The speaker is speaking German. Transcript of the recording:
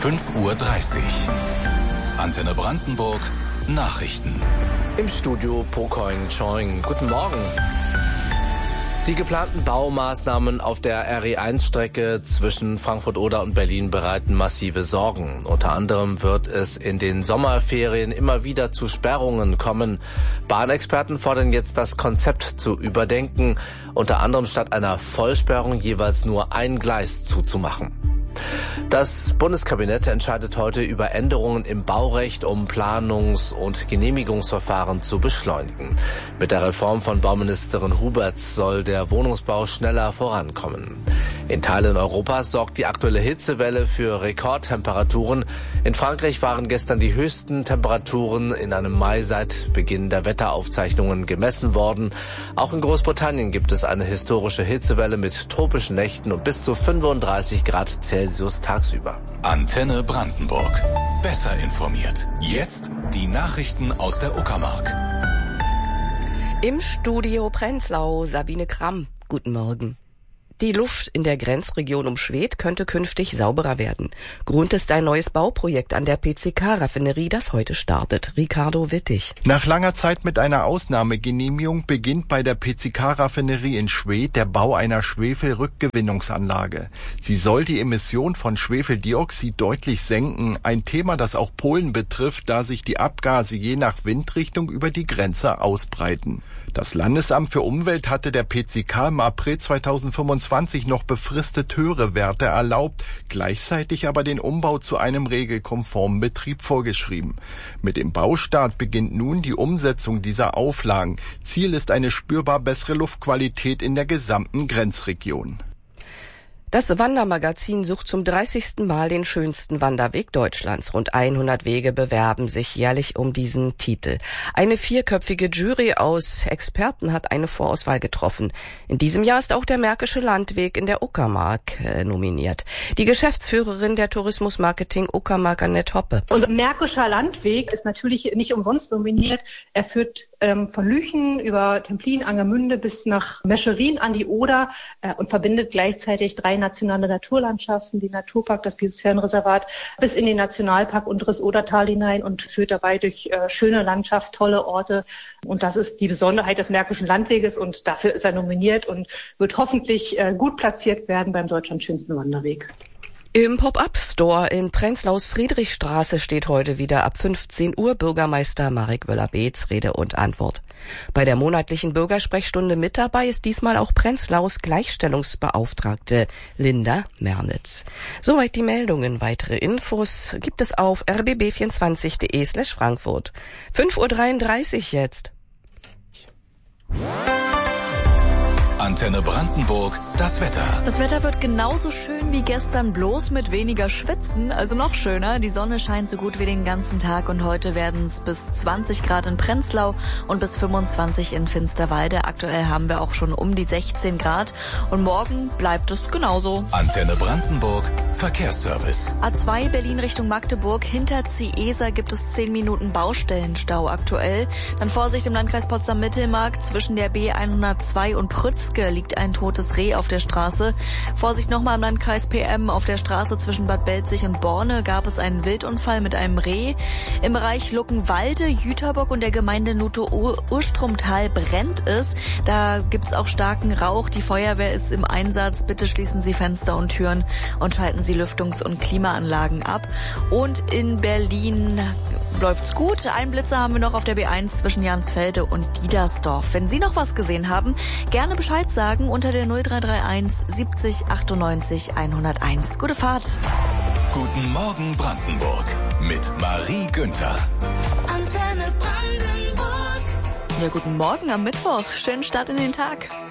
5:30 Uhr. Antenne Brandenburg Nachrichten. Im Studio Pokoing Choing. Guten Morgen. Die geplanten Baumaßnahmen auf der RE1-Strecke zwischen Frankfurt-Oder und Berlin bereiten massive Sorgen. Unter anderem wird es in den Sommerferien immer wieder zu Sperrungen kommen. Bahnexperten fordern jetzt, das Konzept zu überdenken, unter anderem statt einer Vollsperrung jeweils nur ein Gleis zuzumachen. Das Bundeskabinett entscheidet heute über Änderungen im Baurecht, um Planungs- und Genehmigungsverfahren zu beschleunigen. Mit der Reform von Bauministerin Huberts soll der Wohnungsbau schneller vorankommen. In Teilen Europas sorgt die aktuelle Hitzewelle für Rekordtemperaturen. In Frankreich waren gestern die höchsten Temperaturen in einem Mai seit Beginn der Wetteraufzeichnungen gemessen worden. Auch in Großbritannien gibt es eine historische Hitzewelle mit tropischen Nächten und bis zu 35 Grad Celsius tagsüber. Antenne Brandenburg. Besser informiert. Jetzt die Nachrichten aus der Uckermark. Im Studio Prenzlau Sabine Kramm. Guten Morgen. Die Luft in der Grenzregion um Schwedt könnte künftig sauberer werden. Grund ist ein neues Bauprojekt an der PCK-Raffinerie, das heute startet. Ricardo Wittig. Nach langer Zeit mit einer Ausnahmegenehmigung beginnt bei der PCK-Raffinerie in Schwedt der Bau einer Schwefelrückgewinnungsanlage. Sie soll die Emission von Schwefeldioxid deutlich senken, ein Thema, das auch Polen betrifft, da sich die Abgase je nach Windrichtung über die Grenze ausbreiten. Das Landesamt für Umwelt hatte der PCK im April 2025 noch befristet höhere Werte erlaubt, gleichzeitig aber den Umbau zu einem regelkonformen Betrieb vorgeschrieben. Mit dem Baustart beginnt nun die Umsetzung dieser Auflagen. Ziel ist eine spürbar bessere Luftqualität in der gesamten Grenzregion. Das Wandermagazin sucht zum 30. Mal den schönsten Wanderweg Deutschlands. Rund 100 Wege bewerben sich jährlich um diesen Titel. Eine 4-köpfige Jury aus Experten hat eine Vorauswahl getroffen. In diesem Jahr ist auch der Märkische Landweg in der Uckermark nominiert. Die Geschäftsführerin der Tourismusmarketing Uckermark, Annette Hoppe. Unser Märkischer Landweg ist natürlich nicht umsonst nominiert. Er führt von Lüchen über Templin, Angermünde bis nach Mescherin an die Oder und verbindet gleichzeitig 3 nationale Naturlandschaften, die Naturpark, das Biosphärenreservat, bis in den Nationalpark Unteres Odertal hinein und führt dabei durch schöne Landschaft, tolle Orte. Und das ist die Besonderheit des Märkischen Landweges und dafür ist er nominiert und wird hoffentlich gut platziert werden beim Deutschlands schönsten Wanderweg. Im Pop-Up-Store in Prenzlaus Friedrichstraße steht heute wieder ab 15 Uhr Bürgermeister Marek Wöller-Beetz Rede und Antwort. Bei der monatlichen Bürgersprechstunde mit dabei ist diesmal auch Prenzlaus Gleichstellungsbeauftragte Linda Mernitz. Soweit die Meldungen. Weitere Infos gibt es auf rbb24.de/Frankfurt. 5:33 Uhr jetzt. Antenne Brandenburg, das Wetter. Das Wetter wird genauso schön wie gestern, bloß mit weniger Schwitzen, also noch schöner. Die Sonne scheint so gut wie den ganzen Tag und heute werden es bis 20 Grad in Prenzlau und bis 25 in Finsterwalde. Aktuell haben wir auch schon um die 16 Grad und morgen bleibt es genauso. Antenne Brandenburg, Verkehrsservice. A2 Berlin Richtung Magdeburg, hinter Ziesa gibt es 10 Minuten Baustellenstau aktuell. Dann Vorsicht im Landkreis Potsdam-Mittelmark, zwischen der B102 und Prützke liegt ein totes Reh auf der Straße. Vorsicht nochmal im Landkreis PM. Auf der Straße zwischen Bad Belzig und Borne gab es einen Wildunfall mit einem Reh. Im Bereich Luckenwalde, Jüterbock und der Gemeinde Noto-Urstromtal brennt es. Da gibt's auch starken Rauch. Die Feuerwehr ist im Einsatz. Bitte schließen Sie Fenster und Türen und schalten Sie Lüftungs- und Klimaanlagen ab. Und in Berlin läuft's gut. Einen Blitzer haben wir noch auf der B1 zwischen Jansfelde und Diedersdorf. Wenn Sie noch was gesehen haben, gerne Bescheid sagen unter der 0331 70 98 101. Gute Fahrt. Guten Morgen Brandenburg mit Marie Günther. Antenne Brandenburg. Ja, guten Morgen am Mittwoch. Schönen Start in den Tag.